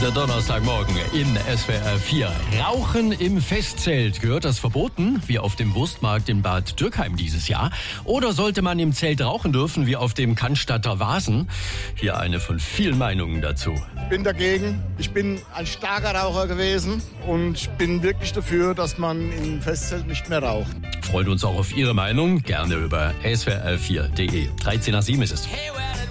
Der Donnerstagmorgen in SWR 4. Rauchen im Festzelt. Gehört das verboten, wie auf dem Wurstmarkt in Bad Dürkheim dieses Jahr? Oder sollte man im Zelt rauchen dürfen, wie auf dem Cannstatter Wasen? Hier eine von vielen Meinungen dazu. Ich bin dagegen. Ich bin ein starker Raucher gewesen und ich bin wirklich dafür, dass man im Festzelt nicht mehr raucht. Freuen uns auch auf Ihre Meinung. Gerne über swr4.de. 13 nach 7 ist es. Hey, well,